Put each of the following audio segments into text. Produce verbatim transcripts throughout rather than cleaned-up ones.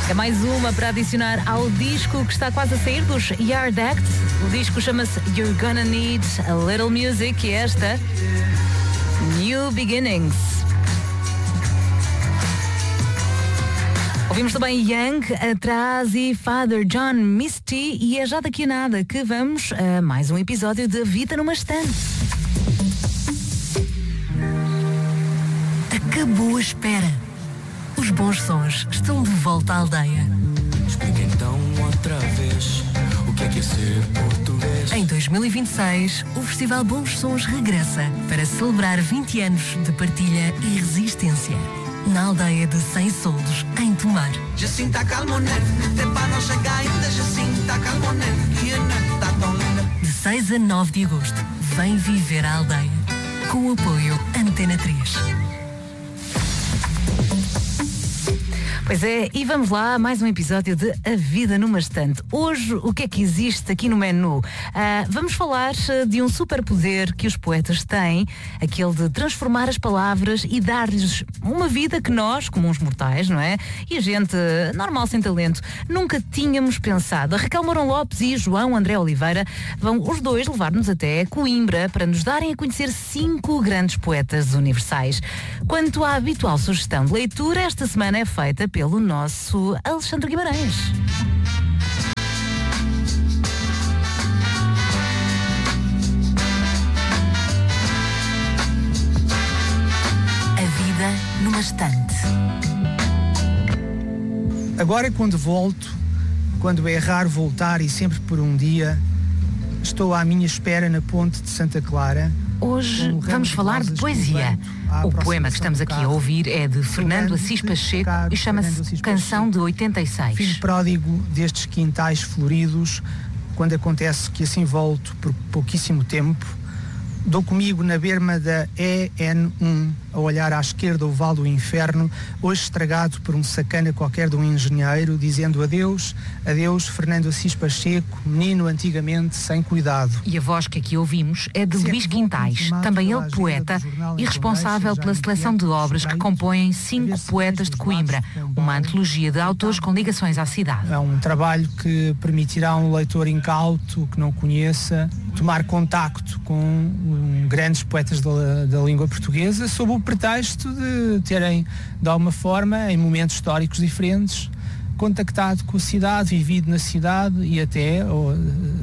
É mais uma para adicionar ao disco que está quase a sair dos Yard Act. O disco chama-se You're Gonna Need a Little Music e esta, New Beginnings. Ouvimos também Young, atrás e Father John Misty e é já daqui a nada que vamos a mais um episódio de Vida numa Estante. Acabou a espera. Os bons sons estão de volta à aldeia. Explica então outra vez o que é que é ser português. Em dois mil e vinte e seis, o Festival Bons Sons regressa para celebrar vinte anos de partilha e resistência. Na aldeia de Cem Soldos, em Tomar. Jacinta Calmonet, para não chegar ainda, Jacinta Calmonet, que não está tão linda. De seis a nove de agosto, vem viver a aldeia. Com o apoio Antena três. Pois é, e vamos lá a mais um episódio de A Vida numa Estante. Hoje, o que é que existe aqui no menu? Uh, vamos falar de um superpoder que os poetas têm, aquele de transformar as palavras e dar-lhes uma vida que nós, comuns mortais, não é? E a gente normal, sem talento, nunca tínhamos pensado. A Raquel Mourão Lopes e João André Oliveira vão os dois levar-nos até Coimbra para nos darem a conhecer cinco grandes poetas universais. Quanto à habitual sugestão de leitura, esta semana é feita pelo pelo nosso Alexandre Guimarães. A vida numa estante. Agora é quando volto, quando é raro voltar e sempre por um dia, estou à minha espera na ponte de Santa Clara. Hoje vamos falar de poesia. O poema que estamos aqui a ouvir é de Fernando Assis Pacheco e chama-se Canção de oitenta e seis. Filho pródigo destes quintais floridos, quando acontece que assim volto por pouquíssimo tempo, dou comigo na berma da E N um, a olhar à esquerda o vale do inferno, hoje estragado por um sacana qualquer de um engenheiro, dizendo adeus, adeus, Fernando Assis Pacheco, menino antigamente sem cuidado. E a voz que aqui ouvimos é de Luís Quintais, também ele poeta e responsável pela seleção de obras que compõem Cinco Poetas de Coimbra, uma antologia de autores com ligações à cidade. É um trabalho que permitirá a um leitor incauto, que não conheça, tomar contacto com um, grandes poetas da, da língua portuguesa, sob o pretexto de terem, de alguma forma, em momentos históricos diferentes, contactado com a cidade, vivido na cidade e até ou, uh,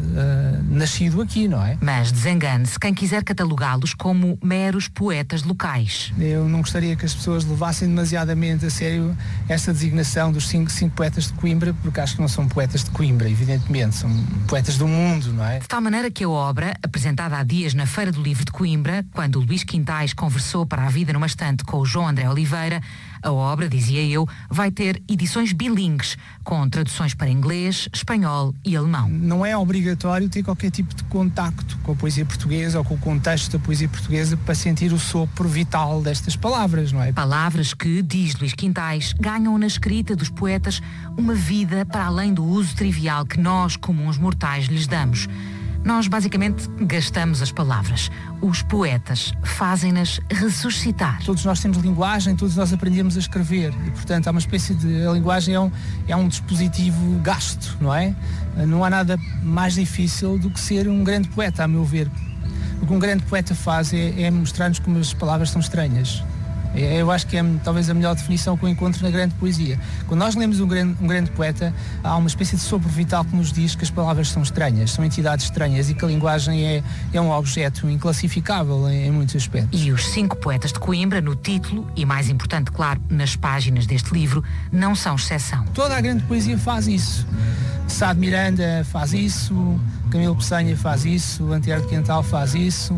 nascido aqui, não é? Mas desengane-se quem quiser catalogá-los como meros poetas locais. Eu não gostaria que as pessoas levassem demasiadamente a sério esta designação dos cinco, cinco poetas de Coimbra, porque acho que não são poetas de Coimbra, evidentemente, são poetas do mundo, não é? De tal maneira que a obra, apresentada há dias na Feira do Livro de Coimbra, quando o Luís Quintais conversou para A Vida numa Estante com o João André Oliveira, a obra, dizia eu, vai ter edições bilíngues, com traduções para inglês, espanhol e alemão. Não é obrigatório ter qualquer tipo de contacto com a poesia portuguesa ou com o contexto da poesia portuguesa para sentir o sopro vital destas palavras, não é? Palavras que, diz Luís Quintais, ganham na escrita dos poetas uma vida para além do uso trivial que nós, comuns mortais, lhes damos. Nós, basicamente, gastamos as palavras. Os poetas fazem-nas ressuscitar. Todos nós temos linguagem, todos nós aprendemos a escrever. E, portanto, há uma espécie de... A linguagem é um, é um dispositivo gasto, não é? Não há nada mais difícil do que ser um grande poeta, a meu ver. O que um grande poeta faz é, é mostrar-nos como as palavras são estranhas. Eu acho que é talvez a melhor definição que eu encontro na grande poesia. Quando nós lemos um grande, um grande poeta, há uma espécie de sopro vital que nos diz que as palavras são estranhas, são entidades estranhas e que a linguagem é, é um objeto inclassificável em, em muitos aspectos. E os cinco poetas de Coimbra, no título, e mais importante, claro, nas páginas deste livro, não são exceção. Toda a grande poesia faz isso. Sá de Miranda faz isso, Camilo Peçanha faz isso, Antier de Quental faz isso,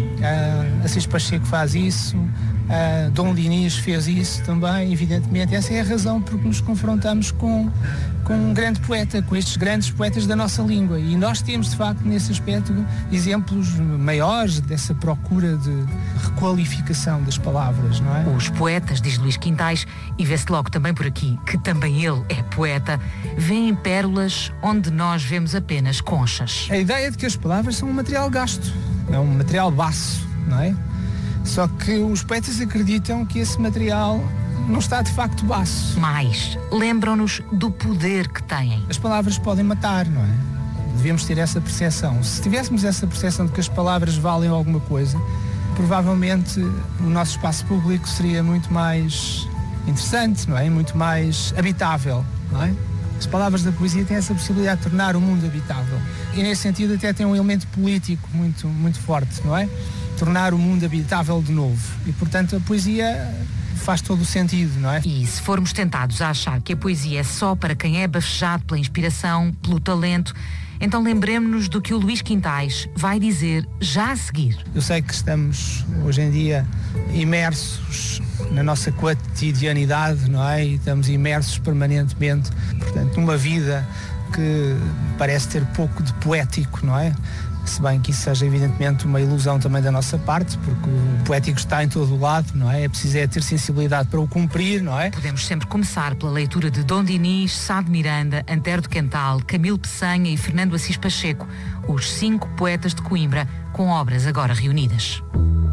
uh, Assis Pacheco faz isso, uh, Dom Diniz fez isso também, evidentemente. Essa é a razão por que nos confrontamos com, com um grande poeta, com estes grandes poetas da nossa língua. E nós temos, de facto, nesse aspecto, exemplos maiores dessa procura de requalificação das palavras, não é? Os poetas, diz Luís Quintais, e vê-se logo também por aqui que também ele é poeta, vêem pérolas onde nós vemos apenas conchas. A ideia de que as palavras são um material gasto, é um material baço, não é? Só que os poetas acreditam que esse material não está de facto baço. Mais, lembram-nos do poder que têm. As palavras podem matar, não é? Devemos ter essa percepção. Se tivéssemos essa percepção de que as palavras valem alguma coisa, provavelmente o nosso espaço público seria muito mais interessante, não é? Muito mais habitável, não é? As palavras da poesia têm essa possibilidade de tornar o mundo habitável. E nesse sentido até tem um elemento político muito, muito forte, não é? Tornar o mundo habitável de novo. E portanto a poesia faz todo o sentido, não é? E se formos tentados a achar que a poesia é só para quem é bafejado pela inspiração, pelo talento, então lembremos-nos do que o Luís Quintais vai dizer já a seguir. Eu sei que estamos hoje em dia imersos na nossa cotidianidade, não é? E estamos imersos permanentemente, portanto, numa vida que parece ter pouco de poético, não é? Se bem que isso seja evidentemente uma ilusão também da nossa parte, porque o poético está em todo o lado, não é? É preciso é ter sensibilidade para o cumprir, não é? Podemos sempre começar pela leitura de Dom Dinis, Sá de Miranda, Antero de Quental, Camilo Peçanha e Fernando Assis Pacheco, os cinco poetas de Coimbra, com obras agora reunidas.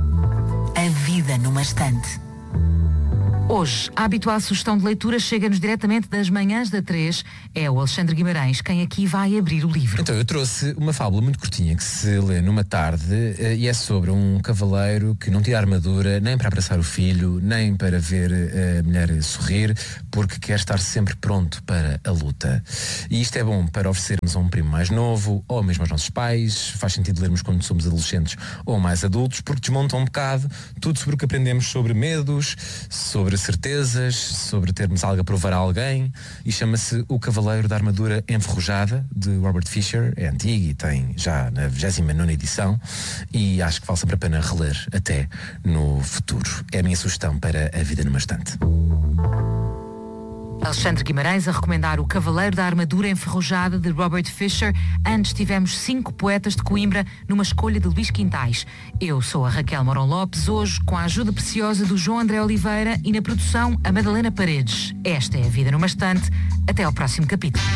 A vida numa estante. Hoje, a habitual sugestão de leitura chega-nos diretamente das manhãs da três. É o Alexandre Guimarães quem aqui vai abrir o livro. Então, eu trouxe uma fábula muito curtinha que se lê numa tarde e é sobre um cavaleiro que não tira armadura nem para abraçar o filho, nem para ver a mulher sorrir, porque quer estar sempre pronto para a luta. E isto é bom para oferecermos a um primo mais novo ou mesmo aos nossos pais. Faz sentido lermos quando somos adolescentes ou mais adultos, porque desmonta um bocado tudo sobre o que aprendemos sobre medos, sobre certezas, sobre termos algo a provar a alguém, e chama-se O Cavaleiro da Armadura Enferrujada, de Robert Fisher. É antigo e tem já na vigésima nona edição, e acho que vale sempre a pena reler até no futuro. É a minha sugestão para a vida numa estante. Alexandre Guimarães a recomendar O Cavaleiro da Armadura Enferrujada, de Robert Fisher. Antes tivemos cinco poetas de Coimbra numa escolha de Luís Quintais. Eu sou a Raquel Morão Lopes, hoje com a ajuda preciosa do João André Oliveira e na produção a Madalena Paredes. Esta é a Vida numa Estante. Até ao próximo capítulo.